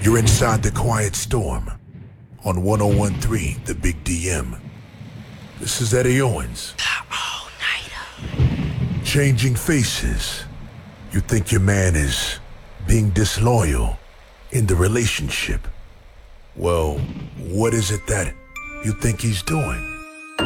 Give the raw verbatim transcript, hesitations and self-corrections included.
You're inside the Quiet Storm on one oh one point three The Big D M. This is Eddie Owens. All-nighter. Changing faces. You think your man is being disloyal in the relationship. Well, what is it that you think he's doing?